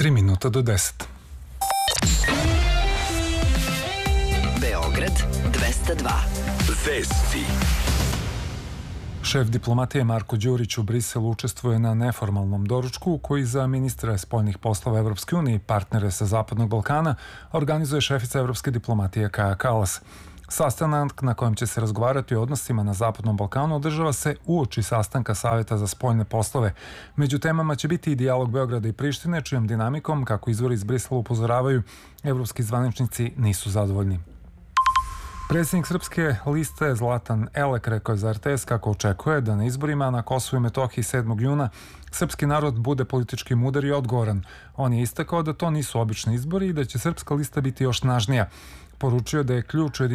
3 minuta do 10. Beograd 202. Vesti. Šef diplomatije Marko Đurić u Briselu učestvuje na neformalnom doručku koji za ministra spoljnih poslova Evropske unije i partnere sa Zapadnog Balkana organizuje šefica evropske diplomatije Kaja Kallas. Sastanak na kojem će se razgovarati o odnosima na Zapadnom Balkanu održava se uoči sastanka Saveta za spoljne poslove. Među temama će biti i dijalog Beograda i Prištine, čijom dinamikom, kako izvori iz Brisela upozoravaju, evropski zvaničnici nisu zadovoljni. Predsjednik Srpske liste Zlatan Elek rekao je za RTS kako očekuje da na izborima na Kosovu i Metohiji 7. juna srpski narod bude politički mudar i odgovoran. On je istakao da to nisu obični izbori i da će Srpska lista biti još snažnija. Poručio da je ključ